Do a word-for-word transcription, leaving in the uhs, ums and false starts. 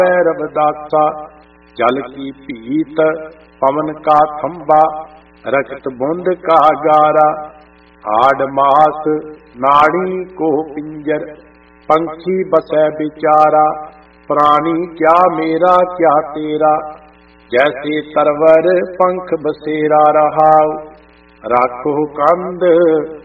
रविदासा जल की भीत पवन का थंबा रक्त बूंद का गारा आड़ मास नाड़ी को पिंजर पंछी बसै बिचारा प्राणी क्या मेरा क्या तेरा जैसे तरवर पंख बसेरा रहा राखो कंद